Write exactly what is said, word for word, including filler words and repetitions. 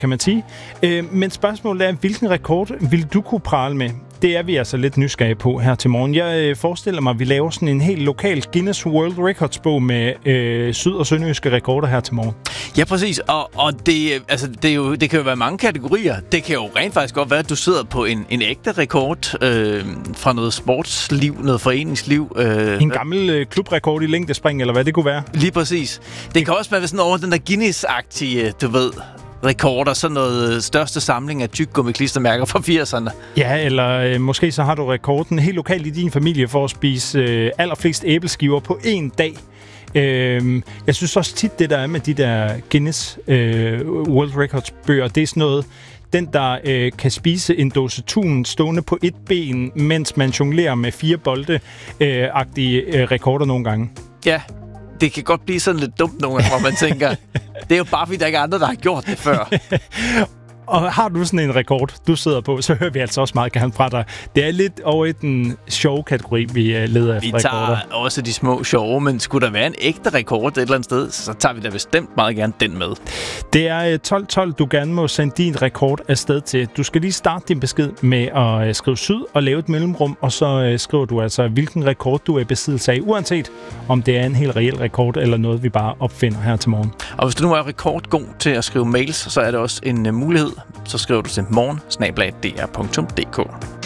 kan man sige. Øh, men spørgsmålet er, hvilken rekord vil du kunne prale med? Det er vi altså lidt nysgerrige på her til morgen. Jeg øh, forestiller mig, at vi laver sådan en helt lokal Guinness World Records-bog med øh, syd- og sønderjyske rekorder her til morgen. Ja, præcis. Og, og det, altså, det, er jo, det kan jo være mange kategorier. Det kan jo rent faktisk godt være, at du sidder på en, en ægte rekord øh, fra noget sportsliv, noget foreningsliv. Øh, en gammel øh, klubrekord i længdespring, eller hvad det kunne være. Lige præcis. Det kan også være sådan over den der Guinness-agtige, du ved, rekorder, sådan noget største samling af tyggegummi-klistermærker fra firserne. Ja, eller øh, måske så har du rekorden helt lokalt i din familie for at spise øh, allerflest æbleskiver på én dag. Øh, jeg synes også tit, det der er med de der Guinness øh, World Records bøger, det er sådan noget, den der øh, kan spise en dåse tun stående på et ben, mens man jonglerer med fire bolde-agtige øh, øh, rekorder nogle gange. Ja, det kan godt blive sådan lidt dumt nogle gange, hvor man tænker, det er jo bare fordi, der ikke er andre, der har gjort det før. Og har du sådan en rekord, du sidder på, så hører vi altså også meget gerne fra dig. Det er lidt over i den sjove kategori, vi leder efter rekorder. Vi tager også de små sjove, men skulle der være en ægte rekord et eller andet sted, så tager vi da bestemt meget gerne den med. Det er tolv tolv, du gerne må sende din rekord afsted til. Du skal lige starte din besked med at skrive syd og lave et mellemrum, og så skriver du altså, hvilken rekord du er i besiddelse af, uanset om det er en helt reel rekord eller noget, vi bare opfinder her til morgen. Og hvis du nu er rekordgod til at skrive mails, så er det også en mulighed. Så skriver du til morgen snabel-a d r punktum d k.